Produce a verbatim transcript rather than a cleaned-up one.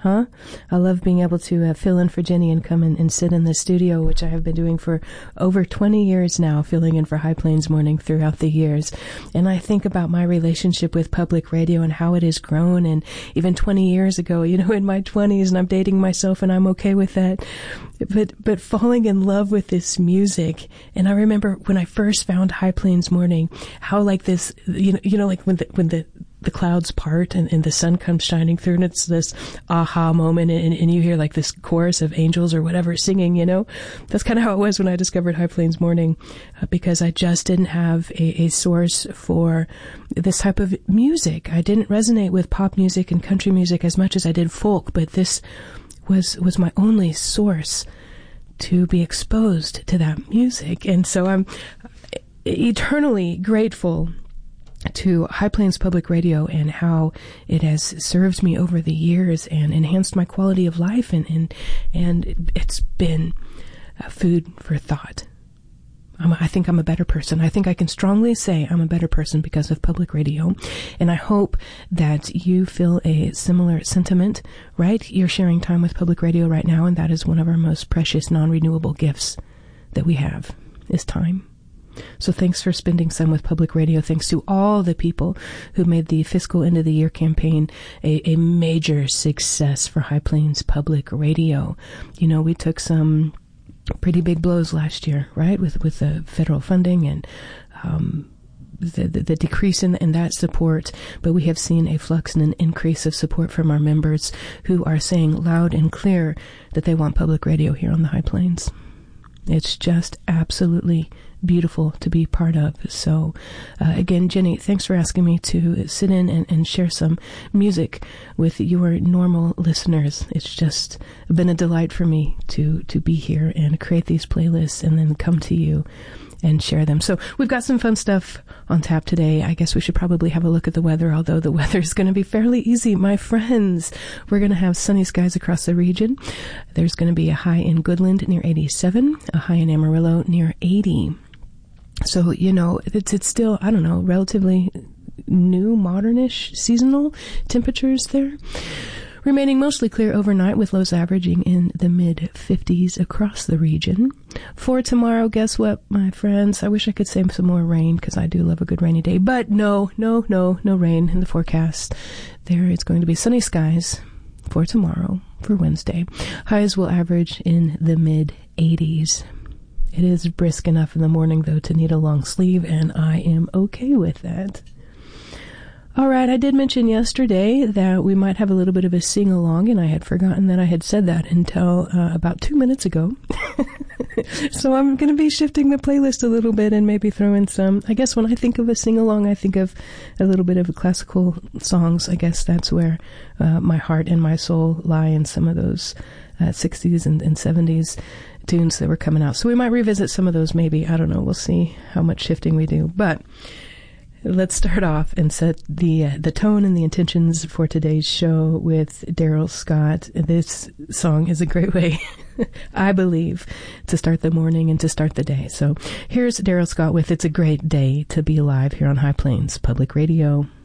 huh? I love being able to uh, fill in for Jenny and come in and sit in the studio, which I have been doing for over twenty years now, filling in for High Plains Morning throughout the years. And I think about my relationship with public radio and how it has grown. And even twenty years ago, you know, in my twenties, and I'm dating myself and I'm okay with that. But, but falling in love with this music. And I remember when I first found High Plains Morning, how like this, you know, you know, like when the, when the, the clouds part and, and the sun comes shining through and it's this aha moment and, and you hear like this chorus of angels or whatever singing, you know. That's kind of how it was when I discovered High Plains Morning, uh, because I just didn't have a, a source for this type of music. I didn't resonate with pop music and country music as much as I did folk, but this was was my only source to be exposed to that music. And so I'm eternally grateful to High Plains Public Radio and how it has served me over the years and enhanced my quality of life, and and, and it's been uh, food for thought. I'm, I think I'm a better person. I think I can strongly say I'm a better person because of public radio, and I hope that you feel a similar sentiment, right? You're sharing time with public radio right now, and that is one of our most precious non-renewable gifts that we have, is time. So thanks for spending some with public radio. Thanks to all the people who made the fiscal end of the year campaign a, a major success for High Plains Public Radio. You know, we took some pretty big blows last year, right? With, with the federal funding and, um, the, the, the decrease in, in that support, but we have seen a flux and an increase of support from our members who are saying loud and clear that they want public radio here on the High Plains. It's just absolutely beautiful to be part of. So, uh, again, Jenny, thanks for asking me to sit in and, and share some music with your normal listeners. It's just been a delight for me to, to be here and create these playlists and then come to you and share them. So we've got some fun stuff on tap today. I guess we should probably have a look at the weather, although the weather is going to be fairly easy, my friends. We're going to have sunny skies across the region. There's going to be a high in Goodland near eighty-seven, a high in Amarillo near eighty. So, you know, it's, it's still, I don't know, relatively new, modernish, seasonal temperatures there. Remaining mostly clear overnight with lows averaging in the mid fifties across the region. For tomorrow, guess what, my friends? I wish I could say some more rain because I do love a good rainy day. But no, no, no, no rain in the forecast. There is going to be sunny skies for tomorrow, for Wednesday. Highs will average in the mid eighties. It is brisk enough in the morning, though, to need a long sleeve, and I am okay with that. All right, I did mention yesterday that we might have a little bit of a sing-along, and I had forgotten that I had said that until uh, about two minutes ago. So I'm going to be shifting the playlist a little bit and maybe throw in some. I guess when I think of a sing-along, I think of a little bit of classical songs. I guess that's where uh, my heart and my soul lie, in some of those uh, sixties and, and seventies tunes that were coming out. So we might revisit some of those maybe. I don't know. We'll see how much shifting we do. But let's start off and set the uh, the tone and the intentions for today's show with Daryl Scott. This song is a great way, I believe, to start the morning and to start the day. So here's Daryl Scott with It's a Great Day to Be Alive here on High Plains Public Radio.